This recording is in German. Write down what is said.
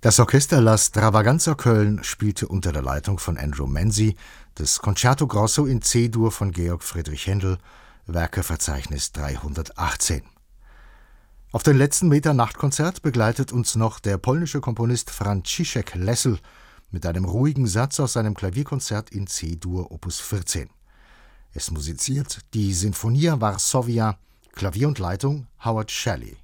Das Orchester La Stravaganza Köln spielte unter der Leitung von Andrew Manzi das Concerto Grosso in C-Dur von Georg Friedrich Händel, Werkeverzeichnis 318. Auf den letzten Metern Nachtkonzert begleitet uns noch der polnische Komponist Franciszek Lessel mit einem ruhigen Satz aus seinem Klavierkonzert in C-Dur Opus 14. Es musiziert die Sinfonia Varsovia, Klavier und Leitung Howard Shelley.